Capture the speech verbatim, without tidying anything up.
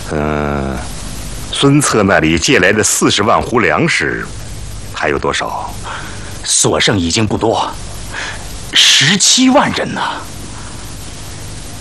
嗯、呃，孙策那里借来的四十万斛粮食，还有多少？ 所剩已经不多，十七万人呐。